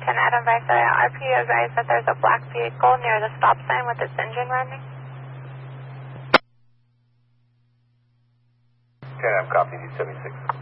10 Adam Visalia, RP advised that there's a black vehicle near the stop sign with its engine running. 10 Adam, copy, 76.